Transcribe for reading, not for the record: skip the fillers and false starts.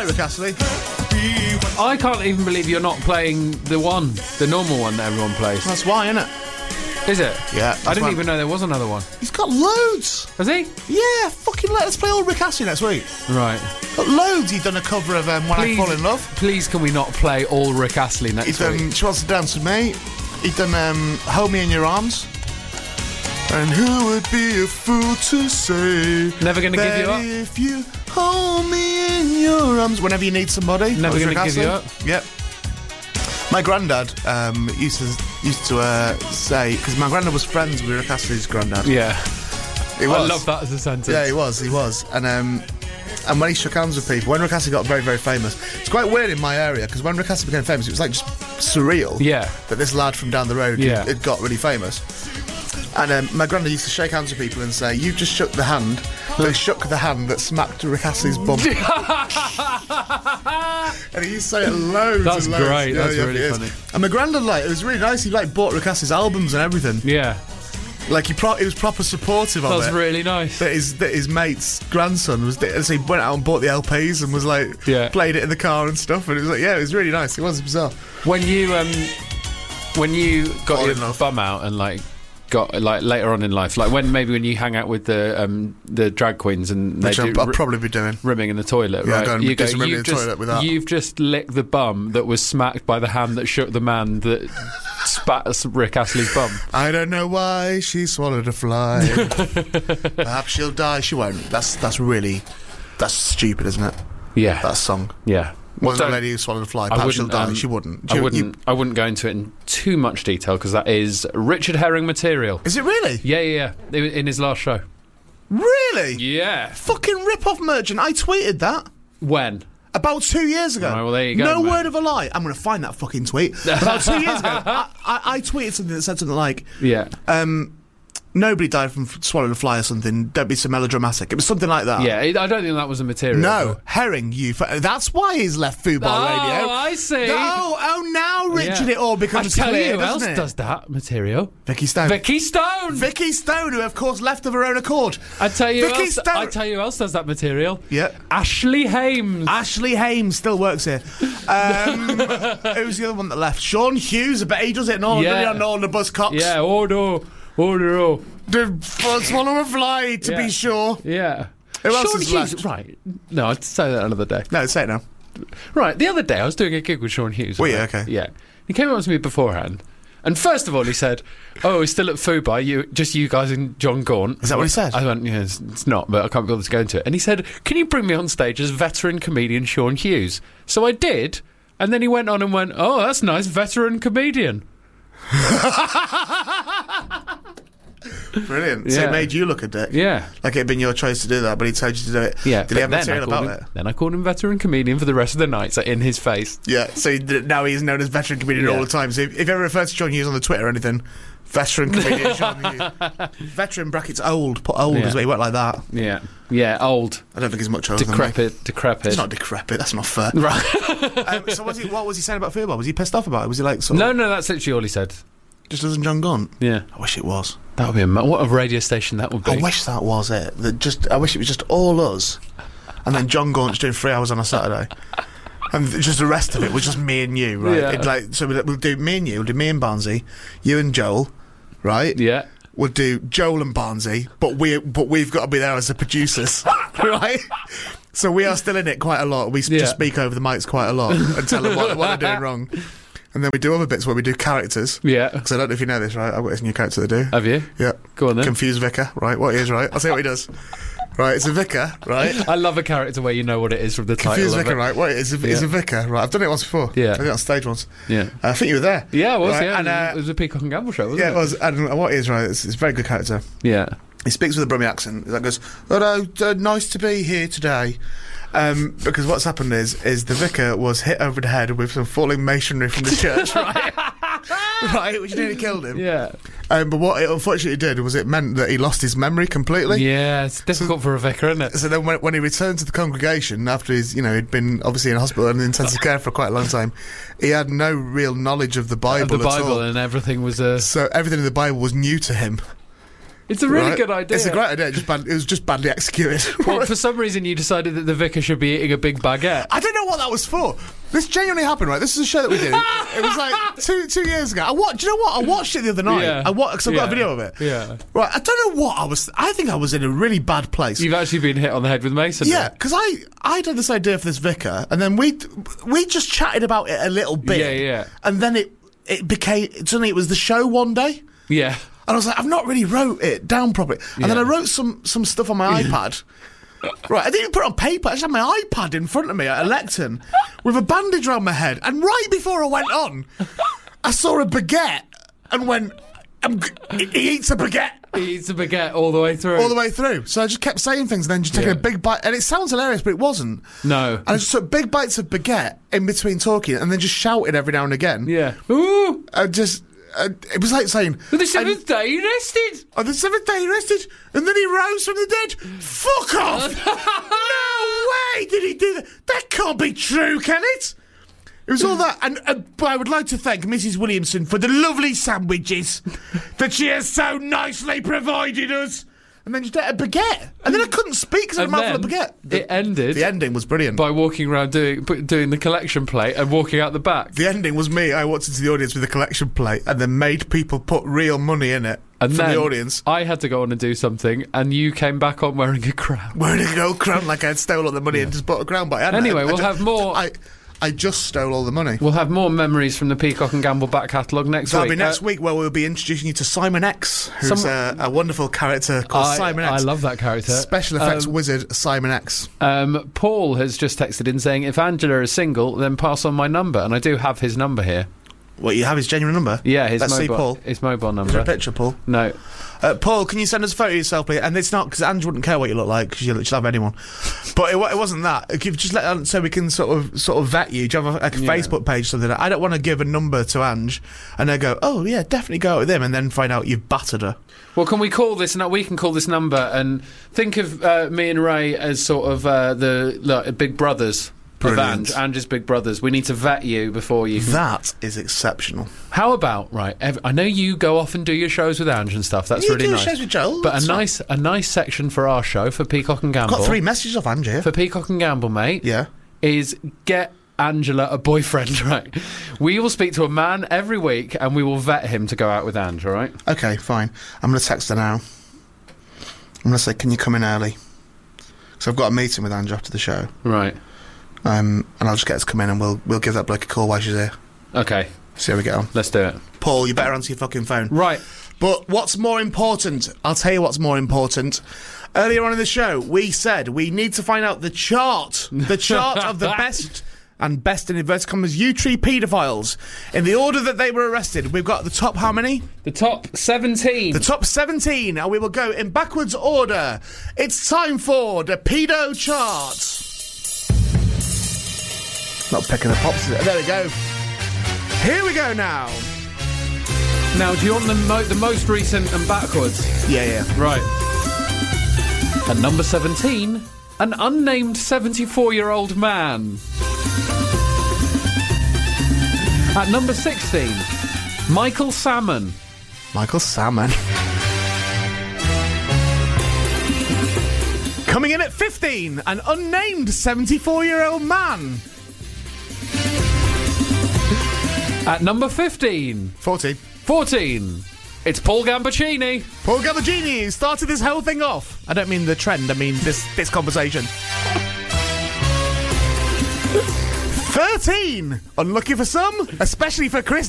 like Rick Astley. I can't even believe you're not playing the normal one that everyone plays. That's why, isn't it? Is it? Yeah. I didn't even know there was another one. He's got loads. Has he? Yeah, fucking let's play all Rick Astley next week. Right. Got loads. He's done a cover of When I Fall in Love. Please, can we not play all Rick Astley next He's done week? She Wants to Dance With Me. He's done Hold Me in Your Arms. And who would be a fool to say Never Gonna Give You Up? If you hold me in your arms. Whenever you need somebody. Never Gonna Rick Give You Astley. Up? Yep. My granddad used to say, because my granddad was friends with Rick Astley's granddad. Yeah. He was. I love that as a sentence. Yeah, he was. And when he shook hands with people, when Rick Astley got very, very famous, it's quite weird in my area, because when Rick Astley became famous, it was like just surreal. Yeah. That this lad from down the road had got really famous. And my granddad used to shake hands with people and say, "You've just shook the hand." They shook the hand that smacked Rick Astley's bum. And he used to say it loads. That's and loads. great. Yeah, That's really funny. And my granddad, it was really nice. He bought Rick Astley's albums and everything. Yeah. He was proper supportive of it. That's really nice. That his mate's grandson was. So he went out and bought the LPs and was played it in the car and stuff. And it was it was really nice. It was bizarre. When you got Fall your in love. bum out and got later on in life, when you hang out with the drag queens and they Which do I'll probably be doing. rimming in the toilet, Yeah, right? go and do some rimming in the toilet with that. You've just licked the bum that was smacked by the hand that shook the man that spat Rick Astley's bum. I don't know why she swallowed a fly. Perhaps she'll die. She won't. That's stupid, isn't it? Yeah. That song. Yeah. Wasn't a lady who swallowed a fly. Perhaps she'll die. She wouldn't. I wouldn't go into it in too much detail because that is Richard Herring material. Is it really? Yeah. In his last show. Really? Yeah. Fucking rip-off merchant. I tweeted that. When? About 2 years ago. Right, well, there you go, No mate. word of a lie. I'm going to find that fucking tweet. About 2 years ago, I tweeted something that said something like, Yeah. nobody died from swallowing a fly or something. Don't be so melodramatic. It was something like that. Yeah, I don't think that was a material. No, Herring, that's why he's left Fubar Radio. Oh, I see. Now, Richard, it all becomes I tell clear, you who else doesn't it? does that material. Vicky Stone. Vicky Stone! Vicky Stone, who of course left of her own accord. I tell you Vicky who Stone. who else does that material. Yeah. Ashley Hames. Ashley Hames still works here. Who's the other one that left? Sean Hughes, but he does it in all, on all the bus cops. Yeah, order. Swallow a fly, to be sure. Yeah. Who else Sean is Hughes, left? right. No, I'd say that another day. No, say it now. Right, the other day I was doing a gig with Sean Hughes. Were right? you? Okay. Yeah. He came up to me beforehand, and first of all he said, "Oh, he's still at Fubar, you guys and John Gaunt." Is that what he said? I went, "Yeah, it's not, but I can't be bothered to go into it." And he said, "Can you bring me on stage as veteran comedian Sean Hughes?" So I did, and then he went on and went, "Oh, that's nice, veteran comedian." Brilliant. So Yeah. it made you look a dick. Yeah. Like it had been your choice to do that, but he told you to do it. Yeah. Did he have but material about it? Then I called him veteran comedian for the rest of the night, so in his face. Yeah, so now he's known as veteran comedian Yeah. all the time. So if you ever refer to Sean Hughes on the Twitter or anything, veteran comedian Sean Hughes. Veteran brackets old. Put old as well. He went like that. Yeah. Yeah, old. I don't think he's much older than me. Decrepit. It's not decrepit. That's not fair. Right. So what was he saying about Fubar? Was he pissed off about it? Was he like No, that's literally all he said. just doesn't John Gaunt? Yeah. I wish it was. That would be what a radio station that would be. I wish that was it. I wish it was just all us, and then John Gaunt's doing 3 hours on a Saturday, and just the rest of it was just me and you, right? Yeah. So we'll do me and you. We'll do me and Barnsey, you and Joel, right? Yeah. We'll do Joel and Barnsey, but we've got to be there as the producers, right? So we are still in it quite a lot. We just speak over the mics quite a lot and tell them what they're doing wrong. And then we do other bits where we do characters. Yeah. Because I don't know if you know this, right? I've got this new character to do. Have you? Yeah. Go on then. Confused vicar, right? What he is, right? I'll say what he does. Right, it's a vicar, right? I love a character where you know what it is from the title. Confused of vicar, it. right? What it is, it's a vicar, right? I've done it once before. Yeah. I did it on stage once. Yeah. I think you were there. Yeah, I was, right? yeah. And, it was a Peacock and Gamble show, wasn't it? Yeah, it was. And what it is, right? It's a very good character. Yeah. He speaks with a Brummie accent. That goes, "Hello, nice to be here today." Because what's happened is the vicar was hit over the head with some falling masonry from the church, right? Right, which nearly killed him. Yeah. But what it unfortunately did was it meant that he lost his memory completely. Yeah, it's difficult for a vicar, isn't it? So then when he returned to the congregation after he'd been obviously in hospital and in intensive care for quite a long time, he had no real knowledge of the Bible Of the at all. Bible and everything was So everything in the Bible was new to him. It's a really good idea. It's a great idea. It was just badly executed. Well, for some reason you decided that the vicar should be eating a big baguette. I don't know what that was for. This genuinely happened, right? This is a show that we did. It was like 2 years ago. Do you know what? I watched it the other night. Yeah. Because I've got a video of it. Yeah. Right, I don't know what I was... I think I was in a really bad place. You've actually been hit on the head with Mason. Yeah, because I had this idea for this vicar, and then we just chatted about it a little bit. Yeah. And then it became... Suddenly it was the show one day. Yeah. And I was like, I've not really wrote it down properly. And then I wrote some stuff on my iPad. Right, I didn't even put it on paper. I just had my iPad in front of me at a lectern with a bandage around my head. And right before I went on, I saw a baguette and went, he eats a baguette. He eats a baguette all the way through. All the way through. So I just kept saying things and then just taking a big bite. And it sounds hilarious, but it wasn't. No. And I just took big bites of baguette in between talking and then just shouted every now and again. Yeah. Ooh! It was like saying... The seventh day he rested! On the 7th day he rested, and then he rose from the dead. Fuck off! No way did he do that. That can't be true, can it? It was all that. And I would like to thank Mrs. Williamson for the lovely sandwiches that she has so nicely provided us. And then just ate a baguette. And then I couldn't speak because I had a mouthful of baguette. It ended... The ending was brilliant. By walking around doing the collection plate and walking out the back. The ending was me. I walked into the audience with a collection plate and then made people put real money in it from the audience. I had to go on and do something, and you came back on wearing a crown. Wearing a gold crown like I had stolen all the money and just bought a crown by hand. Anyway, we'll have more... I just stole all the money. We'll have more memories from the Peacock and Gamble back catalogue next week. That'll be next week, where we'll be introducing you to Simon X, who's a wonderful character called Simon X. I love that character. Special effects wizard Simon X. Paul has just texted in saying, if Angela is single, then pass on my number. And I do have his number here. What, you have his genuine number? Yeah, his Let's mobile. See Paul. His mobile number. Is there a picture, Paul? No. Paul, can you send us a photo of yourself, please? And it's not because Ange wouldn't care what you look like because she'll have anyone. But it wasn't that. If you just let so we can sort of vet you. Do you have a Facebook page or something? I don't want to give a number to Ange and they go, oh yeah, definitely go out with him, and then find out you've battered her. Well, can we call this? We can call this number and think of me and Ray as sort of the big brothers. Brilliant. Of Ange's big brothers. We need to vet you before you can... That is exceptional. How about, right, I know you go off and do your shows with Ange and stuff. That's really nice. You do shows with Joel. But a nice section for our show, for Peacock and Gamble. Got 3 messages off Ange here. For Peacock and Gamble, mate. Yeah. Is get Angela a boyfriend, right? We will speak to a man every week and we will vet him to go out with Ange, all right? Okay, fine. I'm going to text her now. I'm going to say, can you come in early? So I've got a meeting with Ange after the show. Right. And I'll just get her to come in and we'll give that bloke a call while she's here. Okay. See how we get on. Let's do it. Paul, you better answer your fucking phone. Right. But what's more important? I'll tell you what's more important. Earlier on in the show, we said we need to find out the chart. The chart of the best and best in inverted commas U-Tree paedophiles. In the order that they were arrested, we've got the top how many? The top 17. The top 17. And we will go in backwards order. It's time for the pedo chart. Not picking the pops. There we go. Here we go now. Now, do you want the most recent and backwards? Yeah. Right. At number 17, an unnamed 74-year-old man. At number 16, Michael Salmon. Michael Salmon. Coming in at 15, an unnamed 74-year-old man. At number 15... 14, it's Paul Gambaccini. Paul Gambaccini started this whole thing off. I don't mean the trend, I mean this conversation. 13, unlucky for some, especially for Chris